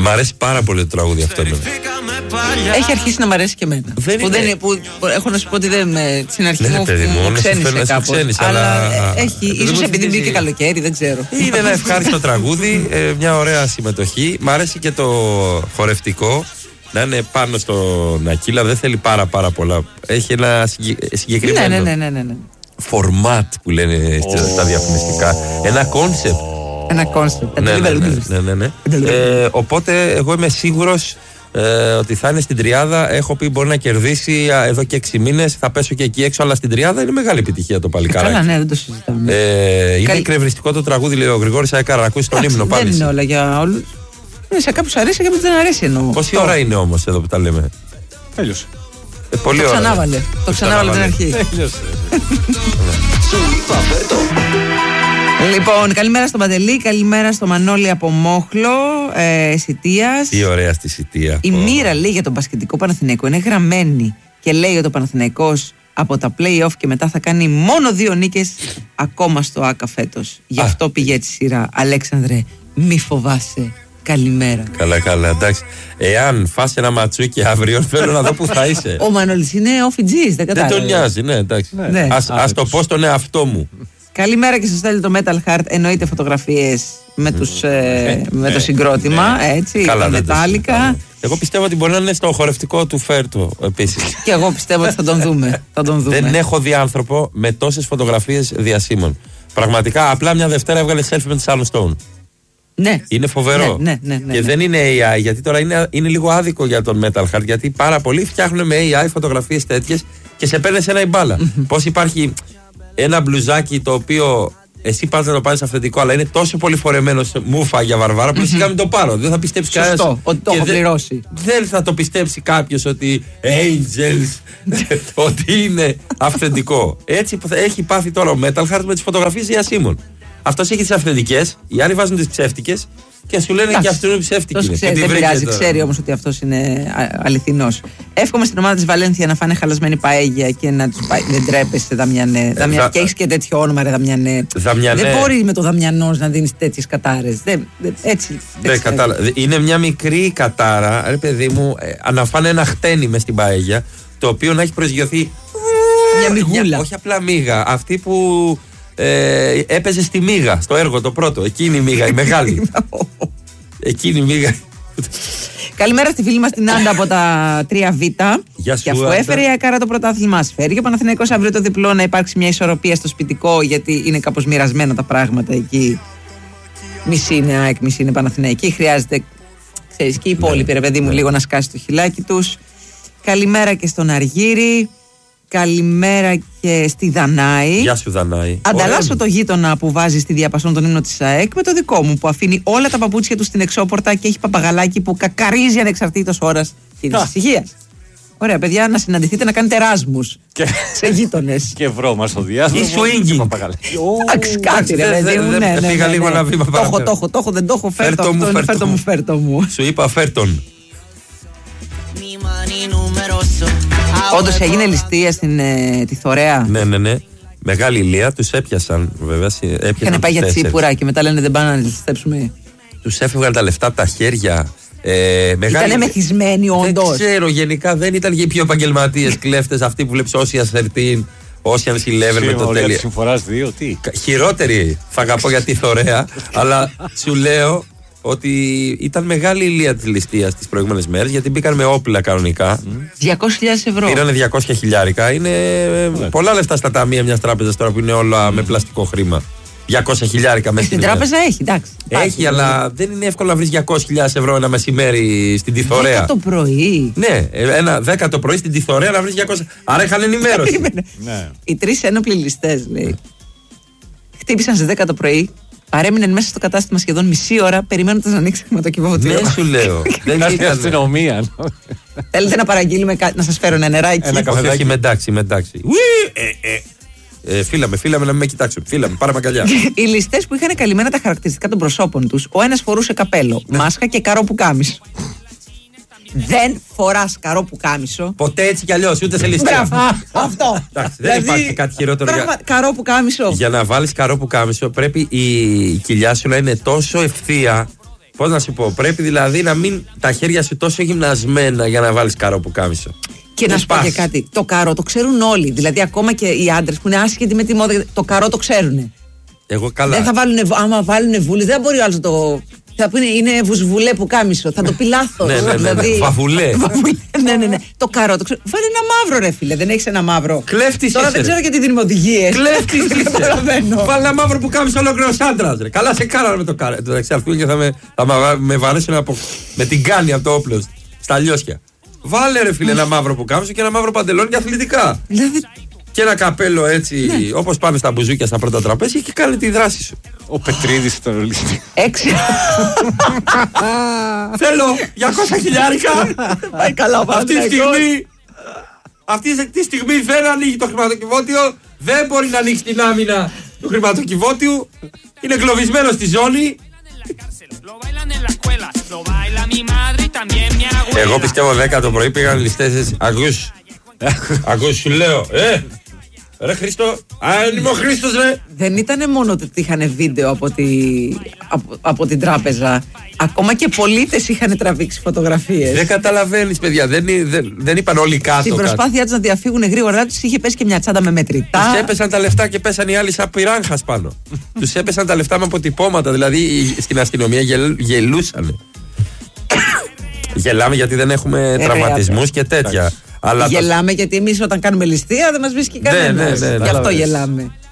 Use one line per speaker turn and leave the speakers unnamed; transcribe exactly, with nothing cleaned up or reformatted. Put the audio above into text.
Μ' αρέσει πάρα πολύ το τραγούδι αυτό. Ναι.
Έχει αρχίσει να μ' αρέσει και εμένα.
Δεν
που
είναι...
δεν, που, έχω να σου πω ότι δεν με, στην αρχή
ναι,
μου,
παιδί μου,
μου ξένησε κάπως.
Ξένησε,
αλλά,
αλλά
έχει, ίσως επειδή μπήκε καλοκαίρι, δεν ξέρω.
Είναι ένα ευχάριστο τραγούδι, ε, μια ωραία συμμετοχή. Μ' αρέσει και το χορευτικό. Να είναι πάνω στον Ακύλα, δεν θέλει πάρα πάρα πολλά. Έχει ένα συγκεκριμένο
ναι, ναι, ναι, ναι, ναι.
φορμάτ που λένε oh. στα διαφημιστικά. Ένα κόνσεπτ.
Ένα κόνσεπτ.
Ναι, ναι, ναι, ναι, ναι. ε, οπότε εγώ είμαι σίγουρος ε, ότι θα είναι στην τριάδα. Έχω πει μπορεί να κερδίσει εδώ και έξι μήνες. Θα πέσω και εκεί έξω, αλλά στην τριάδα είναι μεγάλη επιτυχία το παλικάράκι.
Καλά, ναι, δεν το συζητάμε.
Ε, είναι Καλ... εκνευριστικό το τραγούδι, λέει ο Γρηγόρης Αεκάρα. Να ακούσει τον ύμνο πάλι.
Δεν είναι όλα για όλους. Είναι σε κάποιους αρέσει και κάποιους δεν αρέσει εννοώ.
Πόση ώρα είναι όμως εδώ που τα λέμε?
Τέλειωσε.
Ε, πολύ
το
ώρα.
Ξανάβαλε. Το ξανάβαλε την αρχή. Λοιπόν, καλημέρα στον Παντελή, καλημέρα στο Μανώλη από Μόχλο, ε, Σιτίας.
Τι ωραία στη Σιτία.
Η μοίρα λέει για τον μπασκετικό Παναθηναϊκό είναι γραμμένη και λέει ότι ο Παναθηναϊκός από τα play-off και μετά θα κάνει μόνο δύο νίκες ακόμα στο ΆΚΑ φέτος. Γι' αυτό πήγε έτσι σειρά. Αλέξανδρε, μη φοβάσαι. Καλημέρα.
Καλά, καλά, εντάξει. Εάν φας ένα ματσούκι αύριο, θέλω να δω που θα είσαι.
Ο Μανώλης είναι όφιτζής, δεν κατάλαβα.
Δεν τον νοιάζει, ναι, εντάξει.
Ναι.
Ας, ας το πω στον εαυτό μου.
Καλημέρα και σας στέλνει το Metal Heart. Εννοείται φωτογραφίες με, τους, ε, με το συγκρότημα, έτσι, τα μετάλλικα.
Εγώ πιστεύω ότι μπορεί να είναι στο χορευτικό του Φέρτο επίσης.
Και εγώ πιστεύω ότι θα τον δούμε. Θα τον δούμε.
Δεν έχω δει άνθρωπο με τόσες φωτογραφίες διασύμων. Πραγματικά, απλά μια Δευτέρα έβγαλε selfie με τη Sharon Stone.
Ναι.
Είναι φοβερό.
Ναι, ναι, ναι, ναι,
και
ναι.
δεν είναι έι άι, γιατί τώρα είναι, είναι λίγο άδικο για τον Metal Heart. Γιατί πάρα πολλοί φτιάχνουν με έι άι φωτογραφίες τέτοιες και σε παίρνει ένα η μπάλα. Mm-hmm. Πώς υπάρχει ένα μπλουζάκι το οποίο εσύ πας να το πάρεις αυθεντικό, αλλά είναι τόσο πολύ φορεμένο μούφα για βαρβάρα που mm-hmm. σιγά μην το πάρω. Δεν θα πιστέψει κανένας.
Σωστό, ότι το έχω
δε,
πληρώσει.
Δεν θα το πιστέψει κάποιος ότι Angels, ότι είναι αυθεντικό. Έτσι έχει πάθει τώρα ο Metal Heart με τις φωτογραφίες διασύμων. Αυτός έχει τις αυθεντικές, οι άλλοι βάζουν τις ψεύτικες και σου λένε και αυτό είναι ψεύτικη.
Ξέρει, δεν πειράζει, ξέρει όμως ότι αυτός είναι αληθινός. Εύχομαι στην ομάδα της Βαλένθια να φάνε χαλασμένη παέγια και να τους πάει. Δεν τρέπεσαι, Δαμιανέ. Ε, Δαμια... θα... Και έχεις και τέτοιο όνομα, ρε Δαμιανέ.
Δαμιανέ.
Δεν μπορεί με το Δαμιανός να δίνεις τέτοιες κατάρες. Δεν, δεν, έτσι.
Δεν κατάλαβα. Είναι μια μικρή κατάρα, ρε παιδί μου, ε, αναφάνε ένα χτένι μες στην παέγια, το οποίο να έχει προσγειωθεί.
Μια μυγούλα.
Όχι απλά μύγα. Αυτή που. Ε, έπαιζε στη Μίγα, στο έργο το πρώτο. Εκείνη η Μίγα, η μεγάλη. Εκείνη η Μίγα.
Καλημέρα στη φίλη μας την Άντα από τα τρία Β.
Γεια σου,
και αφού έφερε η Ακάρα το πρωτάθλημα, φέρει και ο Παναθηναϊκός αύριο το διπλό, να υπάρξει μια ισορροπία στο σπιτικό, γιατί είναι κάπως μοιρασμένα τα πράγματα εκεί. Μισή είναι ΑΕΚ, μισή είναι Παναθηναϊκή. Χρειάζεται, ξέρεις, και οι υπόλοιποι, ρε παιδί μου, λίγο να σκάσει το χιλάκι τους. Καλημέρα και στον Αργύρη. Καλημέρα και στη Δανάη.
Γεια σου, Δανάη.
Ανταλλάσσω το γείτονα που βάζει στη διαπασόν τον ύμνο της ΑΕΚ με το δικό μου που αφήνει όλα τα παπούτσια του στην εξώπορτα και έχει παπαγαλάκι που κακαρίζει ανεξαρτήτως ώρας και της ησυχίας. Ωραία, παιδιά, να συναντηθείτε να κάνετε εράσμους σε γείτονες.
Και βρώμα στο διάστημα.
Ή swinging.
Εντάξει, κάτι ρε παιδί μου.
Πήγα λίγο ένα βήμα παραπέρα.
Το έχω, το έχω, δεν το έχω. Φέρτο μου, φέρτο μου.
Σου είπα φέρτον.
Όντως έγινε ληστεία στην ε, τη Θωρέα.
Ναι, ναι, ναι. Μεγάλη ηλία, τους έπιασαν βέβαια.
Είχαν πάει για τσίπουρα και μετά λένε δεν πάνε να ληστέψουμε.
Τους έφευγαν τα λεφτά από τα χέρια. Ε, μεγάλη...
Ήτανε μεθυσμένοι όντως.
Δεν ξέρω, γενικά δεν ήταν και οι πιο επαγγελματίες κλέφτες αυτοί που βλέπεις Ocean's δεκατρία, Ocean's eleven με το τέλειο.
Συμφοράς δύο, τι.
Χειρότερη θα αγαπώ για τη Θωρέα, αλλά σου λέω ότι ήταν μεγάλη ηλία της ληστείας τις προηγούμενες μέρες, γιατί μπήκαν με όπλα κανονικά.
διακόσιες χιλιάδες ευρώ.
Πήρανε διακόσια χιλιάρικα. Είναι yeah. πολλά λεφτά στα ταμεία μιας τράπεζας τώρα που είναι όλα mm. με πλαστικό χρήμα. διακόσια χιλιάρικα μέσα
στην τράπεζα έχει, εντάξει.
Έχει, Άχι, αλλά δεν είναι εύκολο να βρεις διακόσιες χιλιάδες ευρώ ένα μεσημέρι στην Τιθωρέα.
δέκα το πρωί.
Ναι, ένα δέκα το πρωί στην Τιθωρέα να βρεις διακόσια. Άρα είχαν ενημέρωση.
Ναι. Οι τρεις ένοπλοι ληστές, λέει. Χτύπησαν στις δέκα το πρωί. Παρέμειναν μέσα στο κατάστημα σχεδόν μισή ώρα περιμένοντας να ανοίξει το κυβότιο.
Δεν σου λέω. Δεν
ήταν αστυνομία.
Θέλετε να παραγγείλουμε κάτι, να σας φέρω ένα νεράκι?
Ένα καφεδάκι. Με εντάξει, με εντάξει. Ε, φύλαμε, φύλαμε να μην με κοιτάξουν. Φύλαμε, πάρε μακαλιά.
Οι ληστές που είχαν καλυμμένα τα χαρακτηριστικά των προσώπων τους, ο ένας φορούσε καπέλο, μάσκα και καρό πουκάμισο. Δεν φοράς καρό πουκάμισο.
Ποτέ έτσι κι αλλιώς, ούτε σε ληστεία.
Αυτό.
Εντάξει, δεν υπάρχει κάτι χειρότερο.
Για... Καρό πουκάμισο.
Για να βάλεις καρό πουκάμισο πρέπει η κοιλιά σου να είναι τόσο ευθεία Πώς να σου πω, πρέπει δηλαδή να μην τα χέρια σου τόσο γυμνασμένα για να βάλεις καρό πουκάμισο.
Και να σου πω και κάτι. Το καρό το ξέρουν όλοι. Δηλαδή, ακόμα και οι άντρες που είναι άσχετοι με τη μόδα, το καρό το ξέρουν.
Εγώ καλά.
Δεν θα βάλουν, άμα βάλουν βούλες, δεν μπορεί ο άλλος να το. Θα πούνε είναι βουσβουλέ πουκάμισο. Θα το πει λάθος.
Ναι, ναι, ναι, ναι. Βαβουλέ.
Ναι, ναι, ναι. Το καρό το ξέρω. Βάλει ένα μαύρο, ρε φίλε. Δεν έχεις ένα μαύρο.
Κλέφτης
Τώρα
είσαι,
δεν ξέρω γιατί δίνουμε οδηγίες.
Κλέφτης είσαι.
Καταλαβαίνω.
Βάλει ένα μαύρο πουκάμισο ολόκληρο άντρας. Καλά, σε κάνανε με το καρό. Το εξαρθούν και θα με, θα με βαρέσουν από, με την κάνη από το όπλο στα λιώσια. Βάλε ρε φίλε ένα μαύρο πουκάμισο και ένα μαύρο παντελόνι και αθλητικά.
Δηλαδή.
Και ένα καπέλο έτσι, ναι. Όπως πάμε στα μπουζούκια στα πρώτα τραπέζια και κάνει τη δράση σου.
Ο Πετρίδης ήταν ολίστη.
Έξι.
Θέλω διακόσια χιλιάρικα.
Πάει καλά,
αυτή τη στιγμή. Αυτή τη στιγμή δεν ανοίγει το χρηματοκιβώτιο. Δεν μπορεί να ανοίξει την άμυνα του χρηματοκιβώτιου. Είναι εγκλωβισμένο στη ζώνη. Εγώ πιστεύω δέκα το πρωί πήγαν ληστές. Ακούς. Ακούς σου λέω. Ε! Ρε Χρήστο, αν είμαι ο Χρήστος ρε.
Δεν ήταν μόνο ότι είχαν βίντεο από, τη, από, από την τράπεζα. Ακόμα και πολίτες είχαν τραβήξει φωτογραφίες.
Δεν καταλαβαίνεις παιδιά, δεν, δεν, δεν είπαν όλοι κάτω.
Στην προσπάθειά τους να διαφύγουν γρήγορα, τους είχε πέσει και μια τσάντα με μετρητά.
Τους έπεσαν τα λεφτά και πέσαν οι άλλοι σαν πυράγχας πάνω. Τους έπεσαν τα λεφτά με αποτυπώματα, δηλαδή στην αστυνομία γελ, γελούσαν. Γελάμε γιατί δεν έχουμε ε, τραυματισμούς και τέτοια. Αλλά
γελάμε τα... γιατί εμείς όταν κάνουμε ληστεία δεν μας βρίσκει κανένας.
Ναι, ναι, ναι,
Γι' αυτό γελάμε.